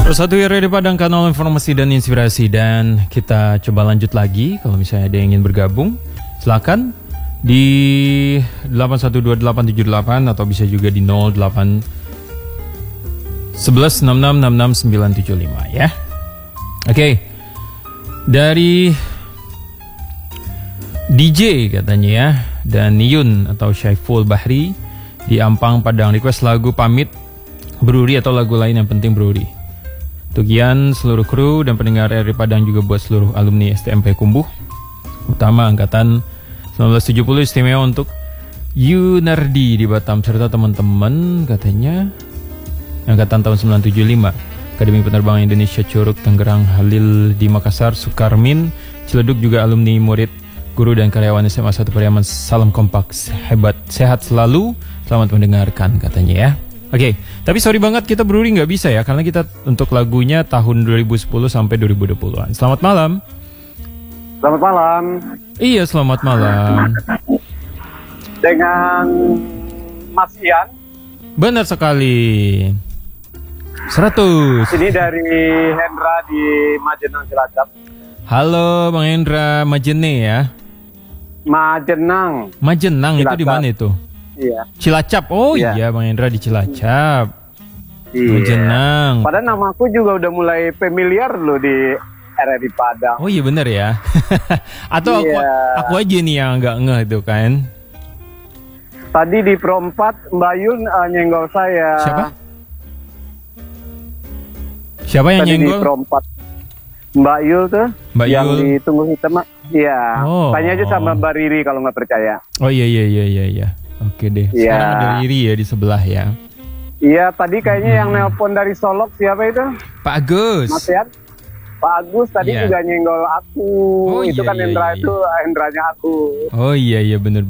Satu hari Padang, kanal informasi dan inspirasi. Dan kita coba lanjut lagi. Kalau misalnya ada yang ingin bergabung, silakan di 812878 atau bisa juga di 08 11 66 66 975 ya. Oke. Dari DJ katanya ya, dan Yun atau Syaiful Bahri di Ampang Padang request lagu Pamit Beruri atau lagu lain yang penting Beruri. Untuk Gian, seluruh kru dan pendengar RRI Padang, juga buat seluruh alumni STMP Kumbuh Utama Angkatan 1970, istimewa untuk Yunardi di Batam serta teman-teman katanya Angkatan tahun 975, Akademi Penerbangan Indonesia Curug Tangerang, Halil di Makassar, Sukarmin Ciledug, juga alumni, murid, guru dan karyawan SMA 1 Pariaman. Salam kompak, hebat, sehat selalu, selamat mendengarkan katanya ya. Oke, tapi sorry banget kita Beruri nggak bisa ya, karena kita untuk lagunya tahun 2010 sampai 2020-an. Selamat malam. Selamat malam. Iya, selamat malam. Dengan Mas Ian. Benar sekali. 100. Ini dari Hendra di Majenang Cilacap. Halo Bang Hendra, Majene ya? Majenang. Majenang Cilacap. Itu di mana itu? Iya. Cilacap. Oh iya, Bang Hendra di Cilacap. Iya. Majenang. Padahal namaku juga udah mulai familiar loh di RRI Padang. Oh iya bener ya. Atau aku aja nih yang nggak ngeh itu kan. Tadi di Pro 4 Mbak Yun nyenggol saya. Siapa yang Tadi nyenggol? Di Pro 4 Mbak Yul tuh. Mbak yang Yul. ditunggu hitam. Iya. Oh. Tanya aja sama Mbak Riri kalau nggak percaya. Oh iya. Oke deh. Iya. Sekarang ada Riri ya di sebelah ya. Iya, tadi kayaknya yang nelpon dari Solok siapa itu? Pak Agus. Mas Ian? Pak Agus tadi Iya. juga nyenggol aku. Oh, itu iya, kan iya, Hendra iya. itu Hendranya aku. Oh iya bener.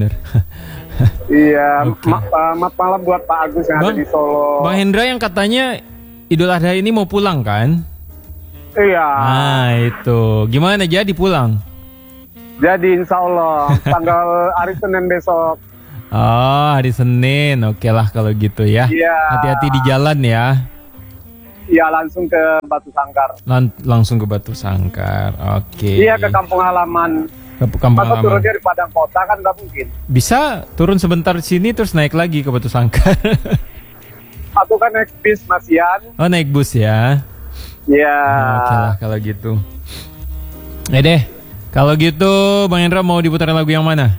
Iya, Oke. maaf malam buat Pak Agus yang ada di Solo. Bang Hendra yang katanya Idul Adha ini mau pulang kan? Iya. Nah itu, gimana jadi pulang? Jadi insya Allah tanggal hari Senin besok. Oh hari Senin, oke lah kalau gitu ya. Iya. Hati-hati di jalan ya. Iya, langsung ke Batu Sangkar. Langsung ke Batu Sangkar, oke. Iya, ke kampung halaman. Ke kampung Masa halaman. turunnya di Padang Kota kan nggak mungkin. Bisa turun sebentar di sini terus naik lagi ke Batu Sangkar. Aku kan naik bis Mas Ian. Oh naik bus ya. Iya. Oke lah kalau gitu. Deh, kalau gitu Bang Hendra mau diputar lagu yang mana?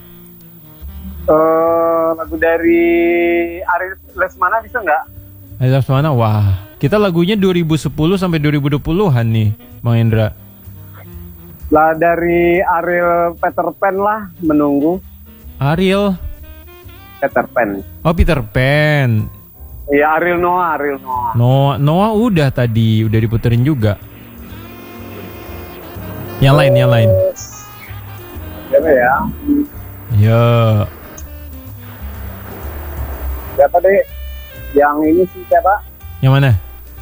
Lagu dari Ari Lesmana bisa nggak? Ayo mana? Wah, kita lagunya 2010 sampai 2020-an nih, Bang Hendra. Lah dari Ariel Peter Pan lah, Menunggu. Ariel. Peter Pan. Oh Peter Pan. Iya, Ariel Noah. Noah udah tadi, udah diputerin juga. Yang lain. Siapa ya? Ya. Siapa deh? Yang ini sih siapa? Yang mana?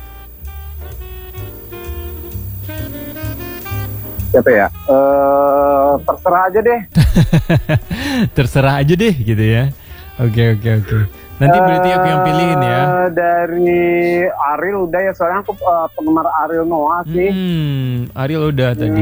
Siapa ya? Terserah aja deh. Terserah aja deh gitu ya. Oke. Nanti berarti aku yang pilihin ya. Dari Ariel udah ya, soalnya aku penggemar Ariel Noah sih. Ariel udah tadi.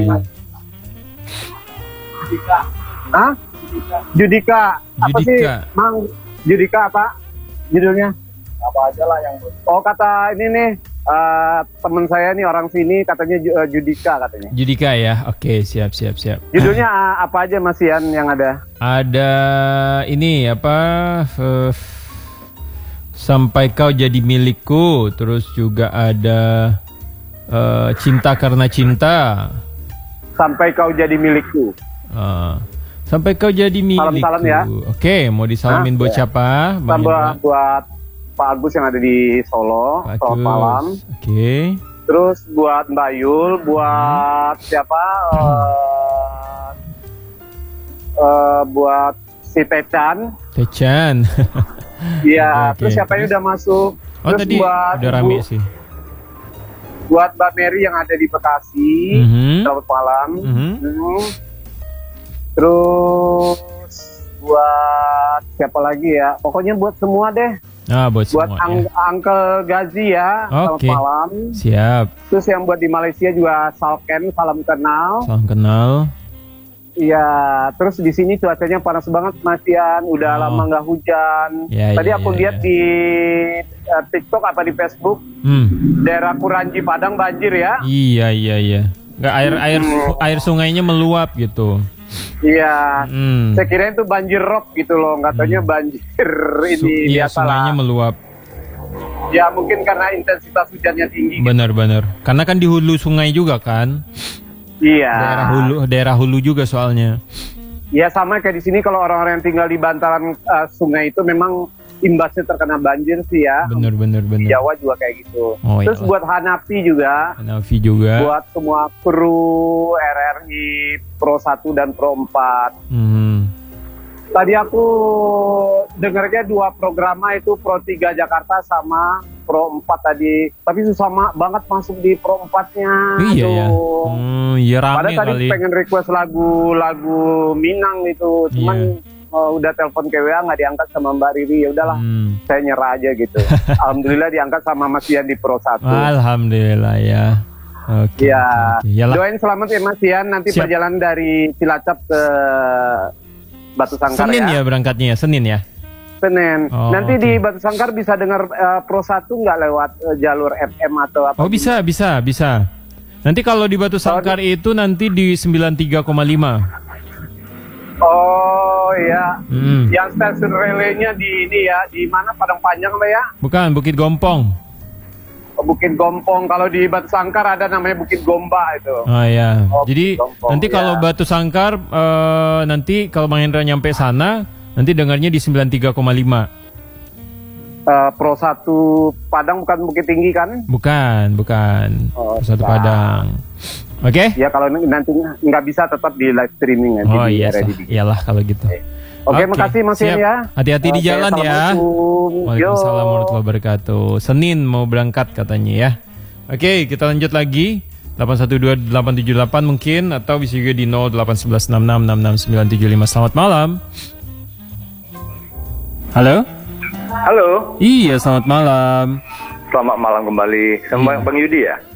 Hah? Judika. Apa sih? Judika. Mang Judika apa? Judulnya? Apa aja lah yang. Oh, kata ini nih. Temen saya nih orang sini katanya Judika katanya. Judika ya. Oke, siap. Judulnya apa aja Mas Ian yang ada? Ada ini apa? Sampai Kau Jadi Milikku. Terus juga ada Cinta Karena Cinta. Sampai Kau Jadi Milikku. Sampai Kau Jadi Milikku. Salam-salam ya. Oke, mau disalamin buat siapa? Bang Hendra? Buat Pak Agus yang ada di Solo. Pak Selamat Agus. malam. Oke. Terus buat Mbak Yul, buat siapa? Buat si Tecan. Techan. Iya. Oke. Terus siapa yang udah masuk? Oh Terus tadi buat udah rame sih. Buat Mbak Mary yang ada di Bekasi. Selamat malam. Terus buat siapa lagi ya? Pokoknya buat semua deh. Buat Buat semua ya. Uncle Gazi ya, selamat Oke. malam. Siap. Terus yang buat di Malaysia juga Salken, salam kenal. Salam kenal. Iya, terus di sini cuacanya panas banget Mas Ian, udah lama nggak hujan. Ya, Tadi ya, aku ya, lihat ya. di TikTok apa di Facebook, daerah Kuranji Padang banjir ya. Iya. Nggak air sungainya meluap gitu. Iya, Hmm. saya kira itu banjir rob gitu loh, nggak taunya banjir ini Iya, biasa sungainya lah. meluap. Ya mungkin karena intensitas hujannya tinggi. Benar. Karena kan di hulu sungai juga kan. Iya. Daerah hulu juga soalnya. Ya sama kayak di sini kalau orang-orang yang tinggal di bantaran sungai itu memang imbasnya terkena banjir sih ya. Benar. Di Jawa juga kayak gitu. Oh, Terus iyalah. buat Hanapi juga, Hanafi juga. buat semua kru RRI Pro 1 dan Pro 4. Tadi aku dengarnya 2 programa itu Pro 3 Jakarta sama Pro 4 tadi. Tapi susah banget masuk di Pro 4-nya. Iya ya. Iya rame Padahal tadi kali. pengen request lagu Minang itu, cuman udah telepon ke WA nggak diangkat sama Mbak Riri. Ya udahlah, saya nyerah aja gitu. Alhamdulillah diangkat sama Mas Ian di Pro 1. Alhamdulillah ya. Oke. Ya, oke. Yalah. doain selamat ya Mas Ian. Nanti Siap. perjalanan dari Cilacap ke Batu Sangkar Senin ya ya. berangkatnya ya, Senin ya. Senin. Oh, Nanti oke. di Batu Sangkar bisa dengar Pro 1 nggak lewat jalur FM atau apa? Oh bisa. Nanti kalau di Batu Sangkar itu nanti di 93,5. Oh iya. Hmm. Yang stasiun relenya di ini ya, di mana Padang Panjang Mbak ya? Bukan, Bukit Gompong. Bukit Gompong. Kalau di Batu Sangkar ada namanya Bukit Gomba itu. Oh ya. Oh, Jadi Gompong, nanti kalau ya. Batu Sangkar nanti kalau Bang Hendra nyampe sana nanti dengarnya di 93,5. Pro 1 Padang bukan Bukit Tinggi kan? Bukan. Oh, Satu bukan. Padang. Oke? Ya kalau nanti nggak bisa tetap di live streaming nanti Oh di iya, RRI. iyalah kalau gitu. Oke, makasih Mas Ian siap. ya. Hati-hati di Oke, jalan ya. Assalamualaikum. Waalaikumsalam Yo. warahmatullahi wabarakatuh. Senin mau berangkat katanya ya. Oke, kita lanjut lagi. 812-878 mungkin atau bisa juga di 08116666975. Selamat malam. Halo? Halo, Iya, selamat malam. selamat malam kembali. Sama Bang Yudi ya?